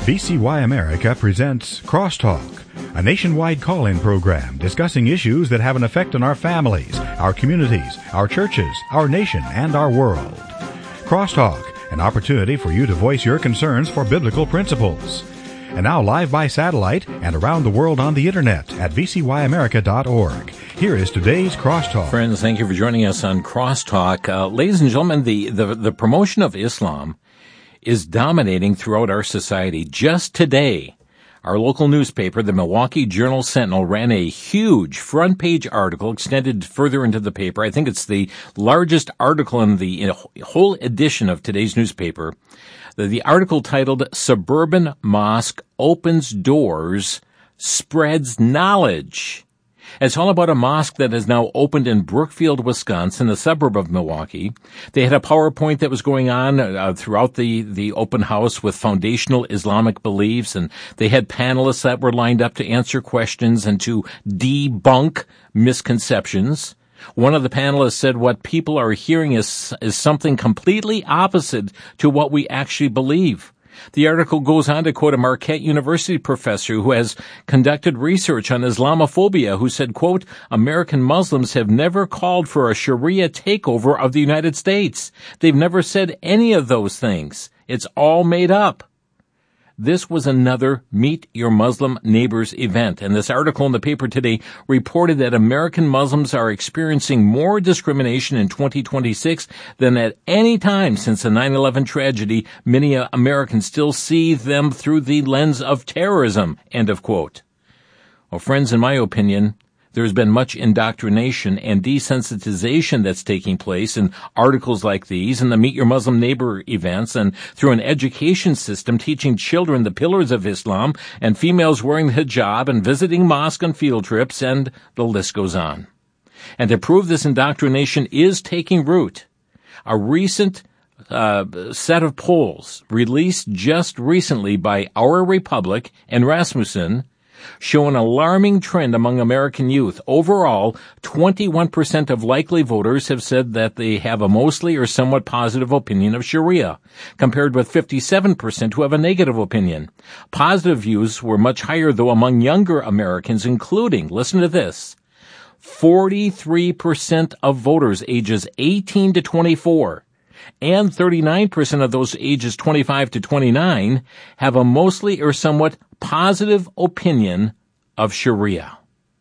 VCY America presents Crosstalk, a nationwide call-in program discussing issues that have an effect on our families, our communities, our churches, our nation, and our world. Crosstalk, an opportunity for you to voice your concerns for biblical principles. And now live by satellite and around the world on the internet at vcyamerica.org. Here is today's Crosstalk. Friends, thank you for joining us on Crosstalk. Ladies and gentlemen, the promotion of Islam is dominating throughout our society. Just today, our local newspaper, the Milwaukee Journal-Sentinel, ran a huge front-page article extended further into the paper. I think it's the largest article in the whole edition of today's newspaper. The article titled, "Suburban Mosque Opens Doors, Spreads Knowledge." It's all about a mosque that has now opened in Brookfield, Wisconsin, a suburb of Milwaukee. They had a PowerPoint that was going on throughout the open house with foundational Islamic beliefs, and they had panelists that were lined up to answer questions and to debunk misconceptions. One of the panelists said what people are hearing is something completely opposite to what we actually believe. The article goes on to quote a Marquette University professor who has conducted research on Islamophobia, who said, quote, "American Muslims have never called for a Sharia takeover of the United States. They've never said any of those things. It's all made up." This was another Meet Your Muslim Neighbors event, and this article in the paper today reported that American Muslims are experiencing more discrimination in 2026 than at any time since the 9/11 tragedy. Many Americans still see them through the lens of terrorism, end of quote. Well, friends, in my opinion, there's been much indoctrination and desensitization that's taking place in articles like these, and the Meet Your Muslim Neighbor events, and through an education system teaching children the pillars of Islam, and females wearing the hijab and visiting mosque on field trips, and the list goes on. And to prove this indoctrination is taking root, a recent set of polls released just recently by Our Republic and Rasmussen show an alarming trend among American youth. Overall, 21% of likely voters have said that they have a mostly or somewhat positive opinion of Sharia, compared with 57% who have a negative opinion. Positive views were much higher, though, among younger Americans, including, listen to this, 43% of voters ages 18 to 24 and 39% of those ages 25 to 29 have a mostly or somewhat positive opinion of Sharia.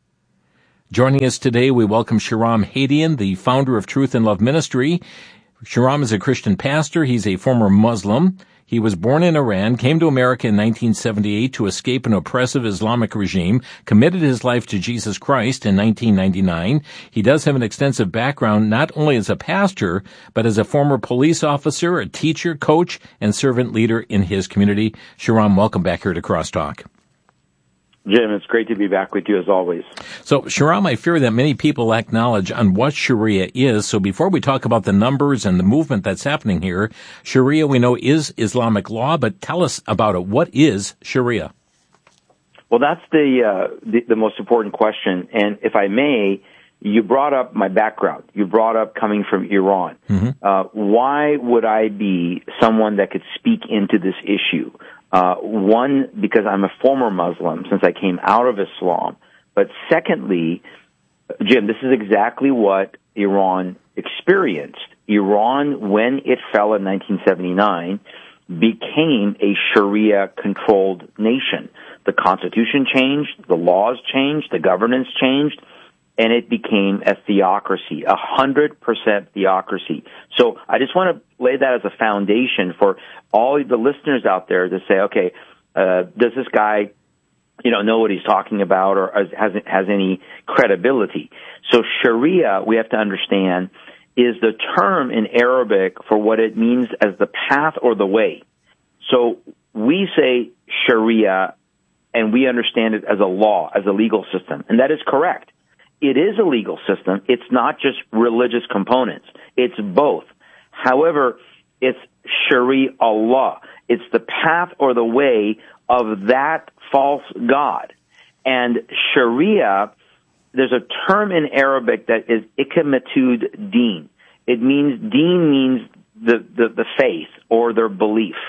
Joining us today, we welcome Shahram Hadian, the founder of Truth and Love Ministry. Shahram is a Christian pastor. He's a former Muslim. He was born in Iran, came to America in 1978 to escape an oppressive Islamic regime, committed his life to Jesus Christ in 1999. He does have an extensive background not only as a pastor, but as a former police officer, a teacher, coach, and servant leader in his community. Shahram, welcome back here to Crosstalk. Jim, it's great to be back with you as always. So, Shahram, I fear that many people lack knowledge on what Sharia is. So before we talk about the numbers and the movement that's happening here, Sharia, we know, is Islamic law, but tell us about it. What is Sharia? Well, that's the most important question. And if I may, you brought up my background. You brought up coming from Iran. Mm-hmm. Why would I be someone that could speak into this issue? One, because I'm a former Muslim since I came out of Islam. But secondly, Jim, this is exactly what Iran experienced. Iran, when it fell in 1979, became a Sharia-controlled nation. The constitution changed, the laws changed, the governance changed, and it became a theocracy, 100% theocracy. So I just want to lay that as a foundation for all the listeners out there to say, okay, does this guy, know what he's talking about, or has any credibility? So Sharia, we have to understand, is the term in Arabic for what it means as the path or the way. So we say Sharia, and we understand it as a law, as a legal system, and that is correct. It is a legal system. It's not just religious components. It's both. However, it's Sharia law. It's the path or the way of that false god. And Sharia, there's a term in Arabic that is ikamatud deen. Deen means the faith or their belief.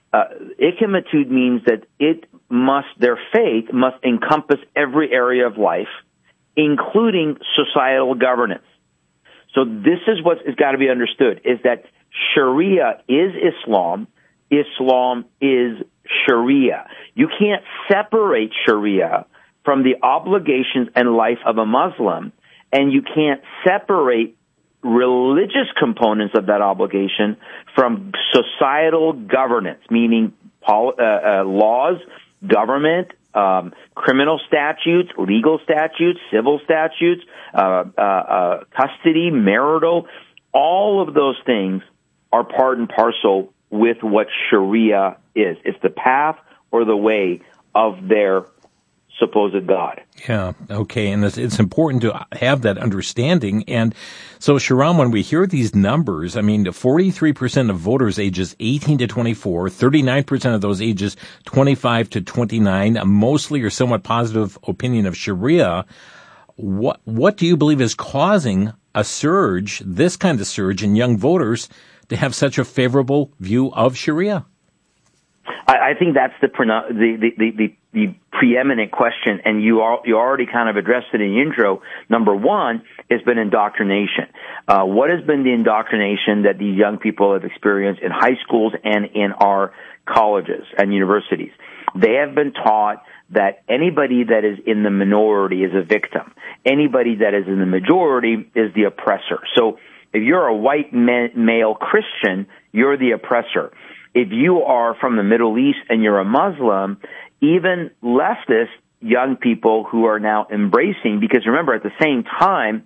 Ikematude means that their faith must encompass every area of life, including societal governance. So this is what has got to be understood, is that Sharia is Islam, Islam is Sharia. You can't separate Sharia from the obligations and life of a Muslim, and you can't separate religious components of that obligation from societal governance, meaning laws, government, criminal statutes, legal statutes, civil statutes, custody, marital. All of those things are part and parcel with what Sharia is. It's the path or the way of their supposed God. Yeah, okay, and it's important to have that understanding. And so, Shahram, when we hear these numbers, I mean, 43% of voters ages 18 to 24, 39% of those ages 25 to 29, mostly or somewhat positive opinion of Sharia. What do you believe is causing a surge, this kind of surge in young voters to have such a favorable view of Sharia? I think that's the preeminent question, and you already kind of addressed it in the intro. Number one has been indoctrination. What has been the indoctrination that these young people have experienced in high schools and in our colleges and universities? They have been taught that anybody that is in the minority is a victim. Anybody that is in the majority is the oppressor. So if you're a white male Christian, you're the oppressor. If you are from the Middle East and you're a Muslim, even leftist young people who are now embracing, because remember, at the same time,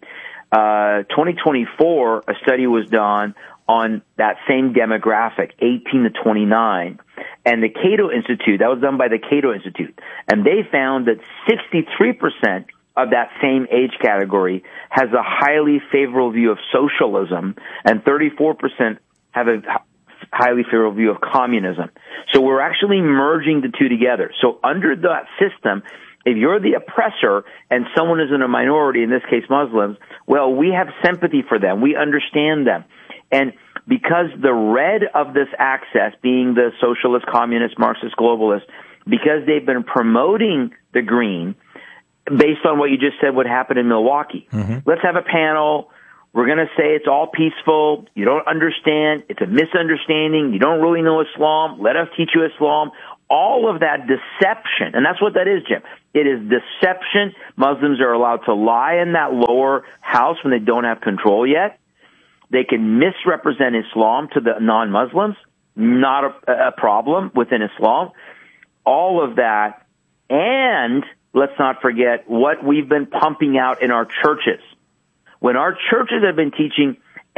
2024, a study was done on that same demographic, 18 to 29, and the Cato Institute, that was done by the Cato Institute, and they found that 63% of that same age category has a highly favorable view of socialism, and 34% have a highly favorable view of communism. So we're actually merging the two together. So under that system, if you're the oppressor and someone is in a minority, in this case Muslims, well, we have sympathy for them. We understand them. And because the red of this access, being the socialist, communist, Marxist, globalist, because they've been promoting the green, based on what you just said would happen in Milwaukee. Mm-hmm. Let's have a panel. We're going to say it's all peaceful. You don't understand. It's a misunderstanding. You don't really know Islam. Let us teach you Islam. All of that deception, and that's what that is, Jim. It is deception. Muslims are allowed to lie in that lower house when they don't have control yet. They can misrepresent Islam to the non-Muslims. Not a problem within Islam. All of that. And let's not forget what we've been pumping out in our churches. When our churches have been teaching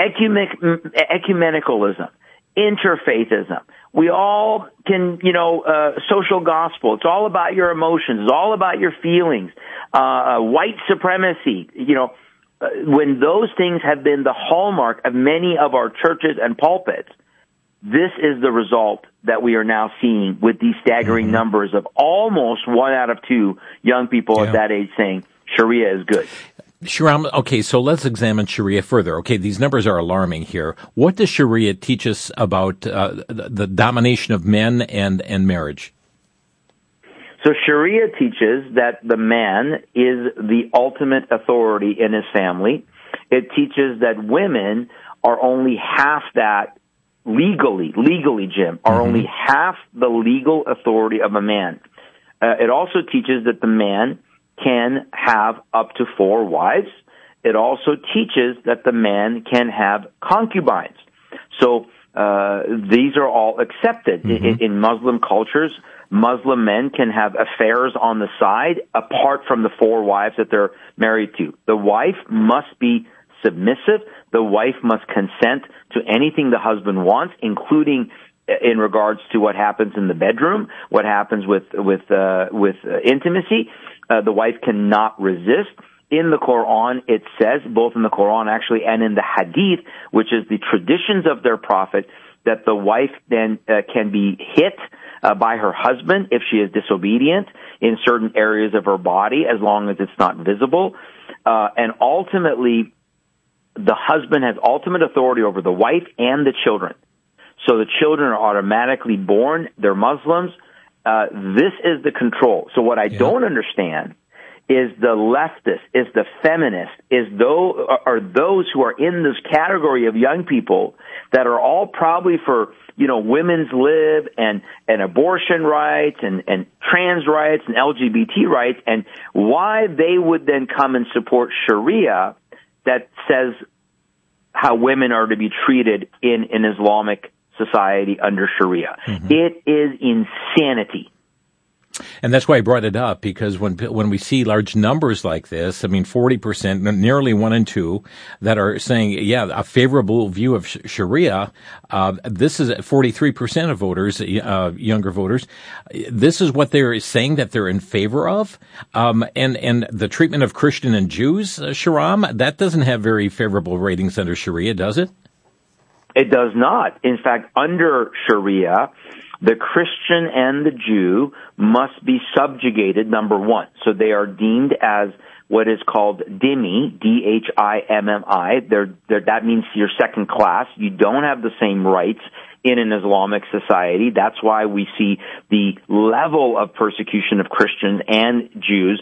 ecumenicalism, interfaithism, we all can, social gospel. It's all about your emotions. It's all about your feelings. White supremacy, when those things have been the hallmark of many of our churches and pulpits, this is the result that we are now seeing with these staggering numbers of almost 1 out of 2 young people at that age saying Sharia is good. Shahram, okay, so let's examine Sharia further. Okay, these numbers are alarming here. What does Sharia teach us about the domination of men and marriage? So Sharia teaches that the man is the ultimate authority in his family. It teaches that women are only half that legally, Jim, are only half the legal authority of a man. It also teaches that the man can have up to 4 wives. It also teaches that the man can have concubines. So these are all accepted. In Muslim cultures. Muslim men can have affairs on the side apart from the 4 wives that they're married to. The wife must be submissive. The wife must consent to anything the husband wants, including in regards to what happens in the bedroom, what happens with intimacy. The wife cannot resist. In the Quran, it says, both in the Quran actually and in the Hadith, which is the traditions of their prophet, that the wife then can be hit by her husband if she is disobedient in certain areas of her body, as long as it's not visible. And ultimately, the husband has ultimate authority over the wife and the children. So the children are automatically born. They're Muslims. This is the control. So what I don't understand is the leftist, is the feminist, are those who are in this category of young people that are all probably for, women's lib and abortion rights and trans rights and LGBT rights, and why they would then come and support Sharia that says how women are to be treated in an Islamic society under Sharia. Mm-hmm. It is insanity. And that's why I brought it up, because when we see large numbers like this, 40%, nearly 1 in 2, that are saying, a favorable view of Sharia, this is 43% of voters, younger voters. This is what they're saying that they're in favor of. And the treatment of Christian and Jews, Shahram, that doesn't have very favorable ratings under Sharia, does it? It does not. In fact, under Sharia, the Christian and the Jew must be subjugated, number one. So they are deemed as what is called dhimmi, D-H-I-M-M-I. That means you're second class. You don't have the same rights in an Islamic society. That's why we see the level of persecution of Christians and Jews.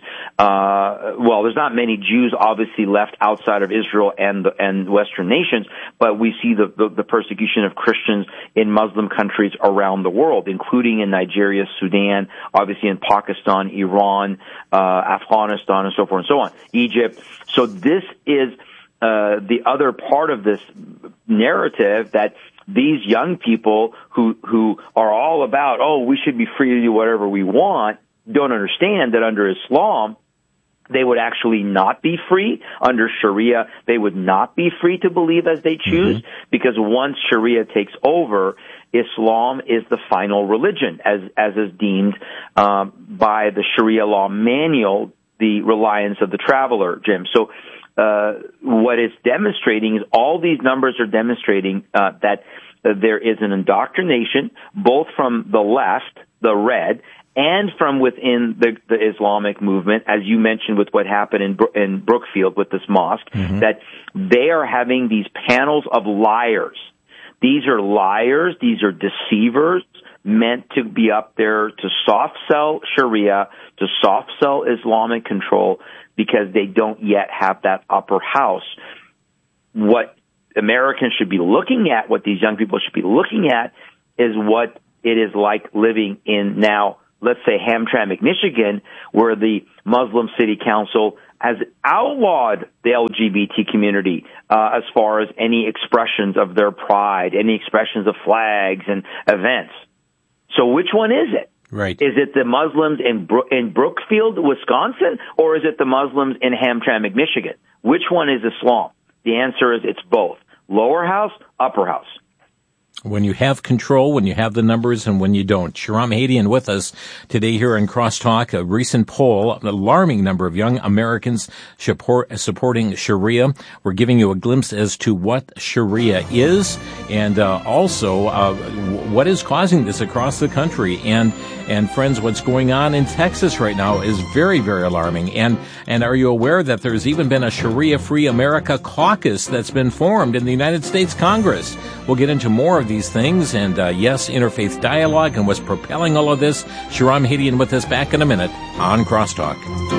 There's not many Jews obviously left outside of Israel and Western nations, but we see the persecution of Christians in Muslim countries around the world, including in Nigeria, Sudan, obviously in Pakistan, Iran, Afghanistan, and so forth and so on, Egypt. So this is the other part of this narrative, that these young people who are all about, we should be free to do whatever we want, don't understand that under Islam, they would actually not be free. Under Sharia, they would not be free to believe as they choose, because once Sharia takes over, Islam is the final religion, as is deemed by the Sharia law manual, the Reliance of the Traveler, Jim. So what it's demonstrating is all these numbers are demonstrating that there is an indoctrination, both from the left, the red, and from within the Islamic movement, as you mentioned with what happened in Brookfield with this mosque, that they are having these panels of liars. These are liars, these are deceivers, meant to be up there to soft sell Sharia, to soft sell Islamic control, because they don't yet have that upper house. What Americans should be looking at, what these young people should be looking at, is what it is like living in now, let's say, Hamtramck, Michigan, where the Muslim City Council has outlawed the LGBT community as far as any expressions of their pride, any expressions of flags and events. So which one is it? Right. Is it the Muslims in Brookfield, Wisconsin, or is it the Muslims in Hamtramck, Michigan? Which one is Islam? The answer is it's both. Lower house, upper house. When you have control, when you have the numbers, and when you don't. Shahram Hadian with us today here in Crosstalk. A recent poll, an alarming number of young Americans supporting Sharia. We're giving you a glimpse as to what Sharia is, and also what is causing this across the country. And friends, what's going on in Texas right now is very, very alarming. And are you aware that there's even been a Sharia-Free America caucus that's been formed in the United States Congress? We'll get into more of these things, and yes, interfaith dialogue and what's propelling all of this. Shahram Hadian with us, back in a minute on Crosstalk.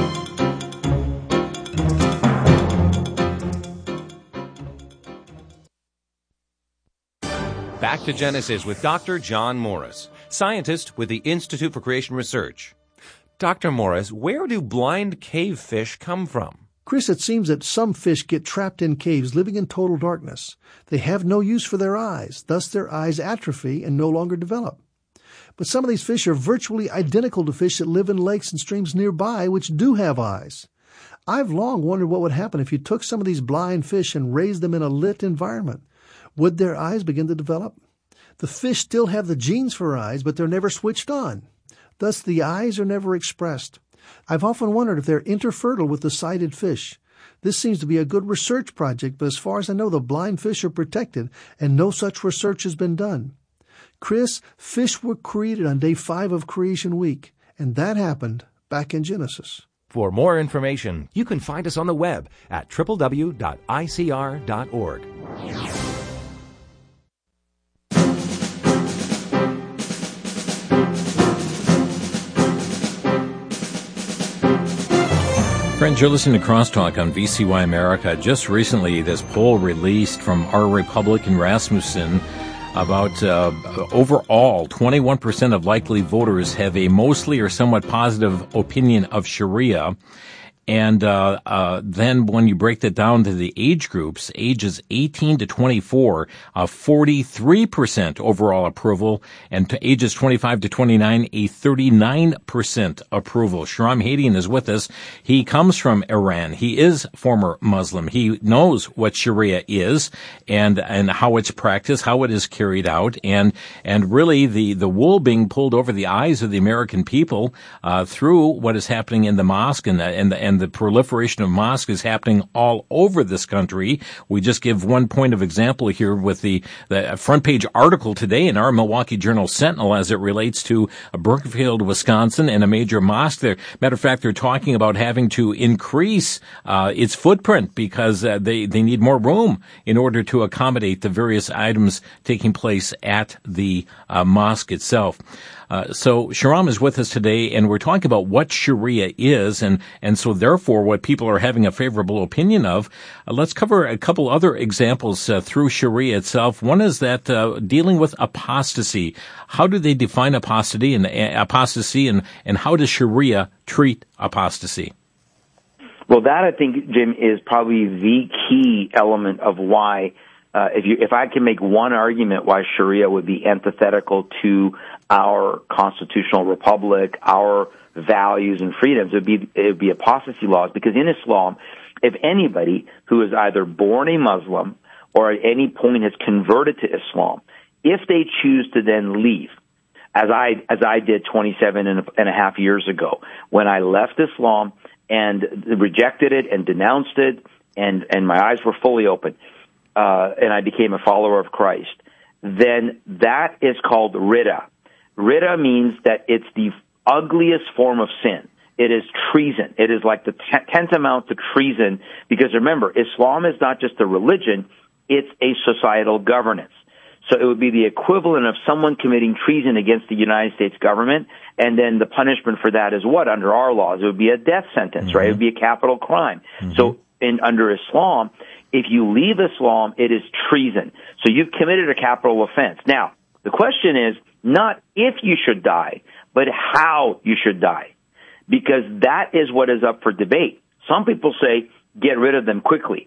Back to Genesis with Dr. John Morris, scientist with the Institute for Creation Research. Dr. Morris, where do blind cave fish come from? Chris, it seems that some fish get trapped in caves living in total darkness. They have no use for their eyes, thus their eyes atrophy and no longer develop. But some of these fish are virtually identical to fish that live in lakes and streams nearby which do have eyes. I've long wondered what would happen if you took some of these blind fish and raised them in a lit environment. Would their eyes begin to develop? The fish still have the genes for eyes, but they're never switched on. Thus the eyes are never expressed. I've often wondered if they're interfertile with the sighted fish. This seems to be a good research project, but as far as I know, the blind fish are protected, and no such research has been done. Chris, fish were created on day 5 of Creation Week, and that happened back in Genesis. For more information, you can find us on the web at www.icr.org. Friends, you're listening to Crosstalk on VCY America. Just recently, this poll released from Our Republican Rasmussen about overall 21% of likely voters have a mostly or somewhat positive opinion of Sharia. And then when you break that down to the age groups, ages 18 to 24, 43% overall approval, and to ages 25 to 29, a 39% approval. Shahram Hadian is with us. He comes from Iran. He is former Muslim. He knows what Sharia is and how it's practiced, how it is carried out, and really the wool being pulled over the eyes of the American people through what is happening in the mosque and the proliferation of mosques is happening all over this country. We just give one point of example here with the front page article today in our Milwaukee Journal Sentinel as it relates to Brookfield, Wisconsin, and a major mosque there. Matter of fact, they're talking about having to increase its footprint because they need more room in order to accommodate the various items taking place at the mosque itself. So Shahram is with us today, and we're talking about what Sharia is, and so therefore what people are having a favorable opinion of. Let's cover a couple other examples through Sharia itself. One is that dealing with apostasy. How do they define apostasy, and how does Sharia treat apostasy? Well, that I think, Jim, is probably the key element of why. If I can make one argument why Sharia would be antithetical to our constitutional republic, our values and freedoms, it would be apostasy laws. Because in Islam, if anybody who is either born a Muslim or at any point has converted to Islam, if they choose to then leave, as I did 27 and a half years ago, when I left Islam and rejected it and denounced it, and my eyes were fully open, and I became a follower of Christ, then that is called ridda. Ridda means that it's the ugliest form of sin. It is treason. It is like the tantamount to treason, because remember, Islam is not just a religion, it's a societal governance. So it would be the equivalent of someone committing treason against the United States government, and then the punishment for that is what? Under our laws, it would be a death sentence, right? It would be a capital crime. So under Islam, if you leave Islam, it is treason. So you've committed a capital offense. Now, the question is not if you should die, but how you should die, because that is what is up for debate. Some people say get rid of them quickly.